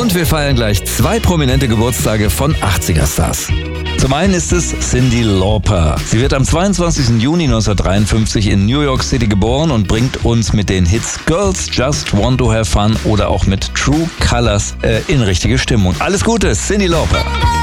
Und wir feiern gleich 2 prominente Geburtstage von 80er-Stars. Zum einen ist es Cyndi Lauper. Sie wird am 22. Juni 1953 in New York City geboren und bringt uns mit den Hits Girls Just Want to Have Fun oder auch mit True Colors in richtige Stimmung. Alles Gute, Cyndi Lauper.